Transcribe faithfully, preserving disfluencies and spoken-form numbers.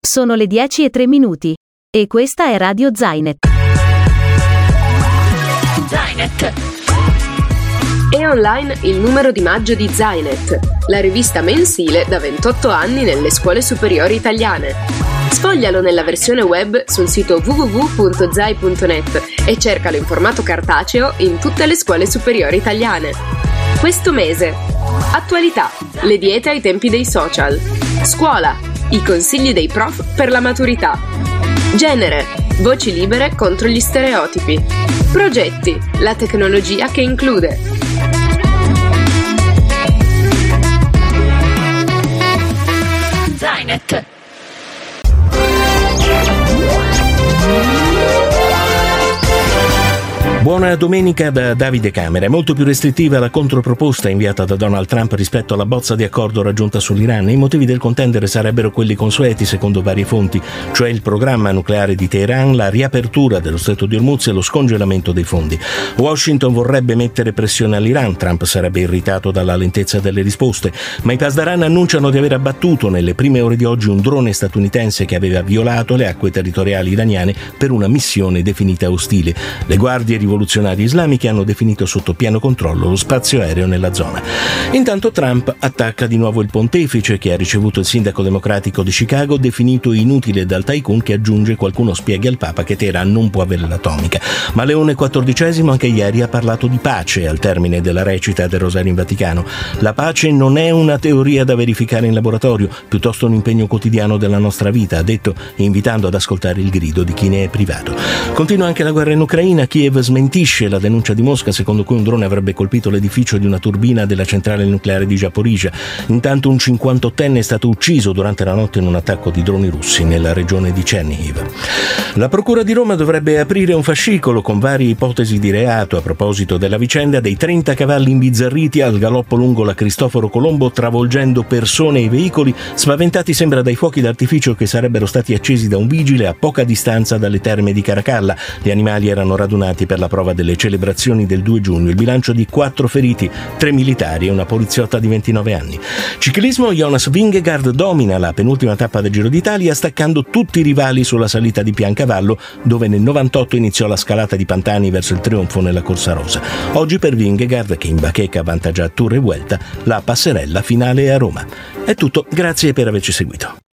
Sono le dieci e tre minuti. E questa è Radio Zainet. Zainet. È online il numero di maggio di Zainet, la rivista mensile da ventotto anni nelle scuole superiori italiane. Sfoglialo nella versione web sul sito w w w punto zai punto net e cercalo in formato cartaceo in tutte le scuole superiori italiane. Questo mese: attualità, le diete ai tempi dei social; scuola, i consigli dei prof per la maturità; genere, voci libere contro gli stereotipi; progetti, la tecnologia che include. Zainet. Buona domenica da Davide Camera. È molto più restrittiva la controproposta inviata da Donald Trump rispetto alla bozza di accordo raggiunta sull'Iran. I motivi del contendere sarebbero quelli consueti secondo varie fonti, cioè il programma nucleare di Teheran, la riapertura dello stretto di Hormuz e lo scongelamento dei fondi. Washington vorrebbe mettere pressione all'Iran, Trump sarebbe irritato dalla lentezza delle risposte, ma i Pasdaran annunciano di aver abbattuto nelle prime ore di oggi un drone statunitense che aveva violato le acque territoriali iraniane per una missione definita ostile. Le guardie rivoluzionarie islamiche hanno definito sotto pieno controllo lo spazio aereo nella zona. Intanto Trump attacca di nuovo il pontefice, che ha ricevuto il sindaco democratico di Chicago definito inutile dal tycoon, che aggiunge: qualcuno spieghi al Papa che Teheran non può avere l'atomica. Ma Leone quattordicesimo anche ieri ha parlato di pace al termine della recita del Rosario in Vaticano. La pace non è una teoria da verificare in laboratorio, piuttosto un impegno quotidiano della nostra vita, ha detto, invitando ad ascoltare il grido di chi ne è privato. Continua anche la guerra in Ucraina. Kiev smentisce la denuncia di Mosca secondo cui un drone avrebbe colpito l'edificio di una turbina della centrale nucleare di Zaporizhzhia. Intanto un cinquantottenne è stato ucciso durante la notte in un attacco di droni russi nella regione di Chernihiv. La Procura di Roma dovrebbe aprire un fascicolo con varie ipotesi di reato a proposito della vicenda dei trenta cavalli imbizzarriti al galoppo lungo la Cristoforo Colombo, travolgendo persone e veicoli, spaventati sembra dai fuochi d'artificio che sarebbero stati accesi da un vigile a poca distanza dalle terme di Caracalla. Gli animali erano radunati per la prova delle celebrazioni del due giugno. Il bilancio di quattro feriti, tre militari e una poliziotta di ventinove anni. Ciclismo: Jonas Vingegaard domina la penultima tappa del Giro d'Italia, staccando tutti i rivali sulla salita di Piancavallo, dove nel novantotto iniziò la scalata di Pantani verso il trionfo nella Corsa Rosa. Oggi per Vingegaard, che in bacheca vanta già Tour e Vuelta, la passerella finale a Roma. È tutto, grazie per averci seguito.